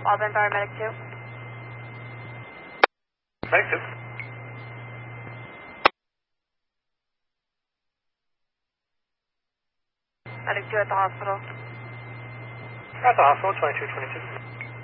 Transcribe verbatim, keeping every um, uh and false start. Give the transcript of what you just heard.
Auburn Fire Medic two. Medic two. Medic two at the hospital. At the hospital, twenty-two twenty-two.